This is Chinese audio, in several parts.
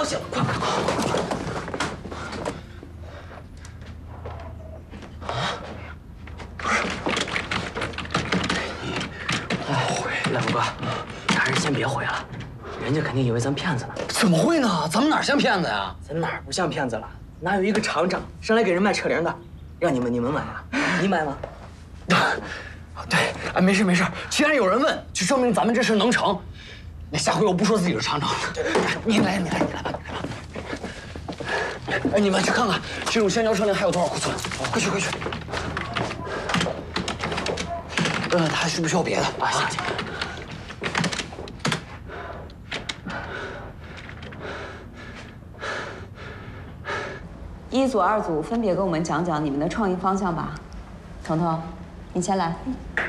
息了，快！啊！不是，你回来，福哥，你还是先别回了，人家肯定以为咱骗子呢。 怎么会呢？咱们哪像骗子呀？ 咱哪儿不像骗子了？哪有一个厂长上来给人卖车铃的，让你们买啊？你买吗？ 对，哎，没事没事，既然有人问，就说明咱们这事能成。那下回我不说自己是厂长了。你来吧。哎，你们去看看这种橡胶车铃还有多少库存？快去。问问他还需不需要别的啊？行。 一组、二组分别给我们讲讲你们的创意方向吧。彤彤，你先来。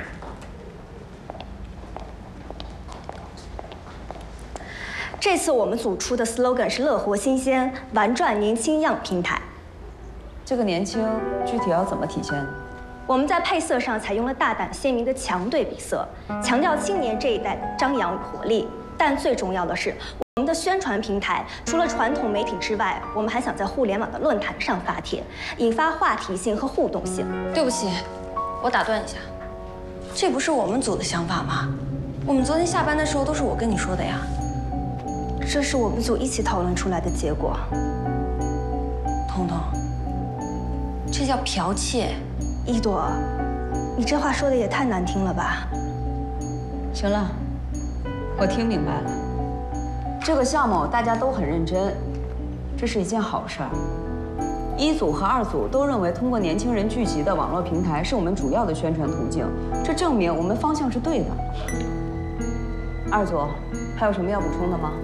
这次我们组出的 slogan 是乐活新鲜，玩转年轻样平台。 这个年轻具体要怎么体现？ 我们在配色上采用了大胆鲜明的强对比色，强调青年这一代的张扬与活力。但最重要的是，我们的宣传平台除了传统媒体之外，我们还想在互联网的论坛上发帖，引发话题性和互动性。 对不起，我打断一下，这不是我们组的想法吗？我们昨天下班的时候都是我跟你说的呀。 这是我们组一起讨论出来的结果。 彤彤，这叫剽窃。 一朵，你这话说的也太难听了吧？ 行了，我听明白了。这个项目大家都很认真，这是一件好事儿。一组和二组都认为通过年轻人聚集的网络平台是我们主要的宣传途径，这证明我们方向是对的。二组还有什么要补充的吗？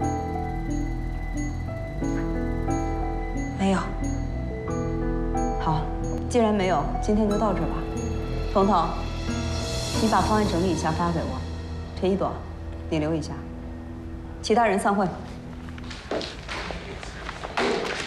没有。 好，既然没有，今天就到这儿吧。彤彤，你把方案整理一下发给我。陈一朵，你留一下。其他人散会。